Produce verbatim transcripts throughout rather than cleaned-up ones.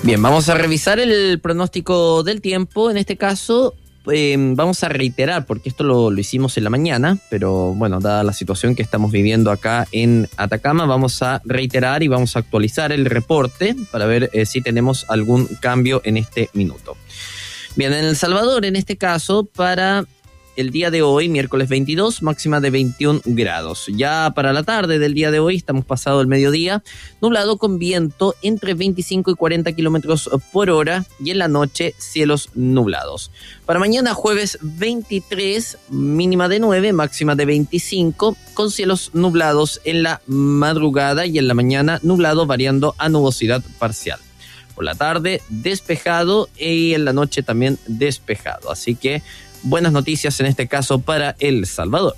Bien, vamos a revisar el pronóstico del tiempo. En este caso, eh, vamos a reiterar, porque esto lo, lo hicimos en la mañana, pero bueno, dada la situación que estamos viviendo acá en Atacama, vamos a reiterar y vamos a actualizar el reporte para ver eh, si tenemos algún cambio en este minuto. Bien, en El Salvador, en este caso, para el día de hoy, miércoles veintidós, máxima de veintiún grados. Ya para la tarde del día de hoy, estamos pasado el mediodía, nublado con viento entre veinticinco y cuarenta kilómetros por hora, y en la noche cielos nublados. Para mañana jueves veintitrés, mínima de nueve, máxima de veinticinco, con cielos nublados en la madrugada y en la mañana nublado variando a nubosidad parcial. Por la tarde despejado y en la noche también despejado. Así que buenas noticias en este caso para El Salvador.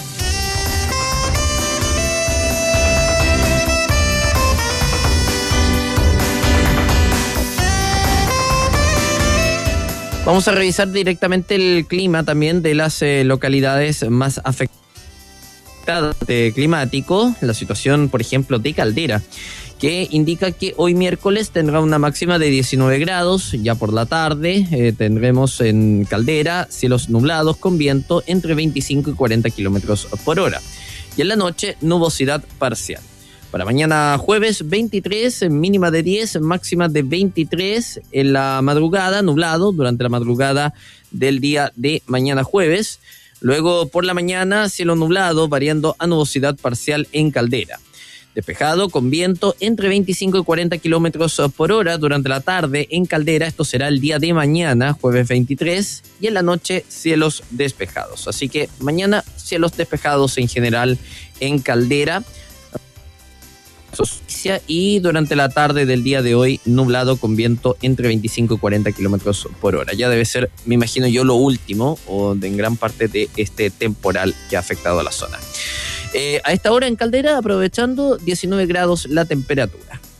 Vamos a revisar directamente el clima también de las eh, localidades más afectadas de climático. La situación, por ejemplo, de Caldera, que indica que hoy miércoles tendrá una máxima de diecinueve grados. Ya por la tarde eh, tendremos en Caldera cielos nublados con viento entre veinticinco y cuarenta kilómetros por hora. Y en la noche nubosidad parcial. Para mañana jueves veintitrés, mínima de diez, máxima de veintitrés. En la madrugada nublado durante la madrugada del día de mañana jueves. Luego por la mañana cielo nublado variando a nubosidad parcial en Caldera. Despejado con viento entre veinticinco y cuarenta kilómetros por hora durante la tarde en Caldera. Esto será el día de mañana, jueves veintitrés, y en la noche cielos despejados. Así que mañana cielos despejados en general en Caldera. Y durante la tarde del día de hoy, nublado con viento entre veinticinco y cuarenta kilómetros por hora. Ya debe ser, me imagino yo, lo último o de en gran parte de este temporal que ha afectado a la zona. Eh, a esta hora en Caldera, aprovechando diecinueve grados la temperatura.